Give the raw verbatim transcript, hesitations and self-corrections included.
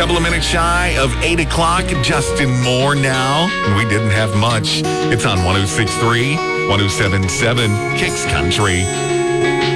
Couple of minutes shy of eight o'clock. Justin Moore now. And we didn't have much. It's on one oh six point three, one oh seven point seven Kicks Country.